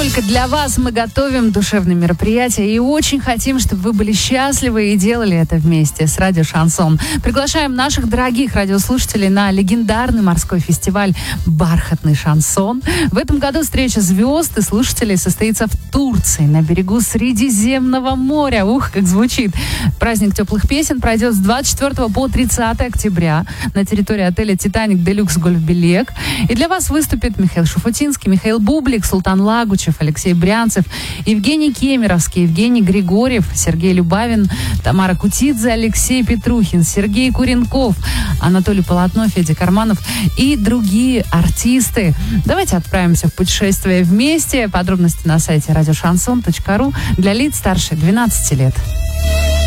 Только для вас мы готовим душевные мероприятия и очень хотим, чтобы вы были счастливы и делали это вместе с Радио Шансон. Приглашаем наших дорогих радиослушателей на легендарный морской фестиваль «Бархатный шансон». В этом году встреча звезд и слушателей состоится в Турции, на берегу Средиземного моря. Ух, как звучит! Праздник теплых песен пройдет с 24 по 30 октября на территории отеля «Титаник Делюкс Гольф-Белек». И для вас выступят Михаил Шуфутинский, Михаил Бублик, Султан Лагучев, Алексей Брянцев, Евгений Кемеровский, Евгений Григорьев, Сергей Любавин, Тамара Кутидзе, Алексей Петрухин, Сергей Куренков, Анатолий Полотно, Федя Карманов и другие артисты. Давайте отправимся в путешествие вместе. Подробности на сайте radioşanson.ru для лиц старше 12 лет.